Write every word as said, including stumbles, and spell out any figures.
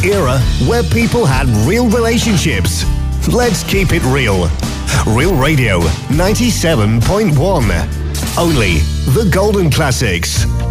era where people had real relationships. Let's keep it real. Real Radio ninety-seven point one. Only the golden classics.